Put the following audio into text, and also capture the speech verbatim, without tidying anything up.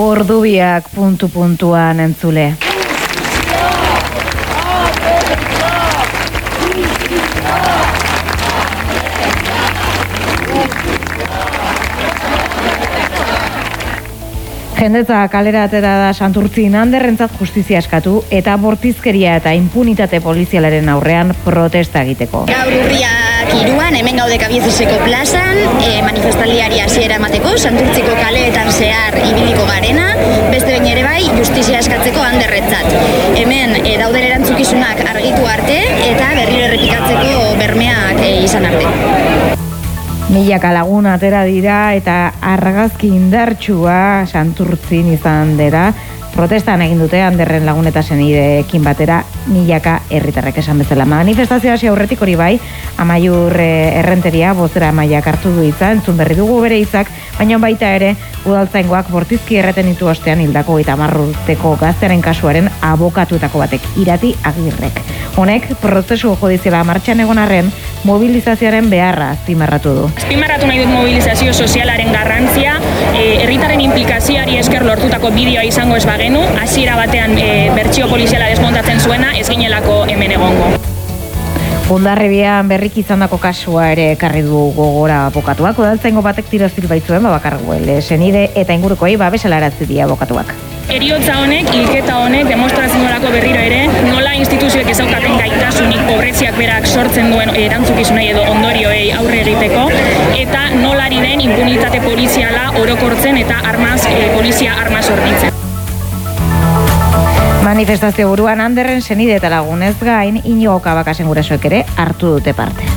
Ordubiak puntu-puntuan entzule. Jendetza kalera atera da Santurtzin Anderrentzat justizia eskatu eta bortizkeria eta impunitate polizialaren aurrean protesta egiteko. Gaur urriak hiruan hemen gaude Kabiezeseko plazan, e, manifestaldiari hasiera emateko, Santurtziko kaleetan zehar ibiliko garena, beste behin ere bai justizia eskatzeko Anderrentzat. Hemen e, dauden erantzukizunak argitu arte eta berriro errepikatzeko bermeak e, izan arte. Milaka lagun atera dira eta argazki indartsua Santurtzin izan dira. Protestan egin dute Anderren lagun eta senideekin batera milaka herritarrek esan bezala. Manifestazioa hasi aurretik hori bai, Amaiur Errenteria bozera Amaiak hartu du hitza, entzun berri dugu bere hitzak, baina baita ere udaltzaingoak bortizki erreten ditu ostean hildako eta marrurteko gaztearen kasuaren abokatuetako batek, Irati Agirrek. Honek, prozesu judiziala martxan egon arren, mobilizazioaren beharra azpimarratu du. Azpimarratu nahi dut mobilizazio sozialaren garrantzia, herritarren implikazioari esker lortutako bideoa izango ez bagenu, hasiera batean e, bertsio poliziala desmontatzen zuena ez ginelako hemen egongo. Hondarribian berriki izandako kasua ere ekarri du gogora abokatuak. Udaltzaingo batek tirozil baitzuen babakarguel senide eta ingurukoei babesalarazi die abokatuak. Heriotza honek, hilketa honek demostraziorako berriro ere, nola instituzioek ezaukaten gaitasunik pobreziak berak sortzen duen erantzukizunei edo ondorioei aurre egiteko, eta nolari den impunitate poliziala orokortzen eta armaz, e, polizia armaz hornitzen. Manifestazio buruan Anderren senide eta lagunez gain, Inigo Kabakasen gurasoek ere hartu dute parte.